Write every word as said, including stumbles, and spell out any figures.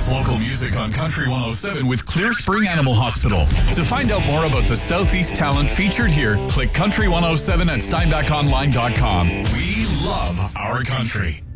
local music on Country one oh seven with Clear Spring Animal Hospital. To find out more about the Southeast talent featured here, click Country one oh seven at steinbach online dot com. We love our country.